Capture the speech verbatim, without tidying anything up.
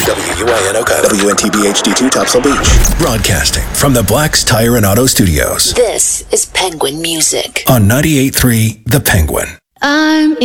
W U I N Oka, W N T B H D two Topsail Beach. Broadcasting from the Black's Tire and Auto Studios. This is Penguin Music On ninety-eight point three The Penguin. I'm